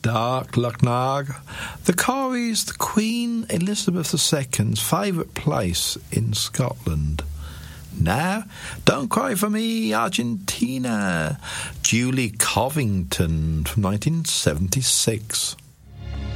Dark Lucknog. The Corrie is the Queen Elizabeth II's favourite place in Scotland. Now, Don't Cry for Me, Argentina. Julie Covington from 1976.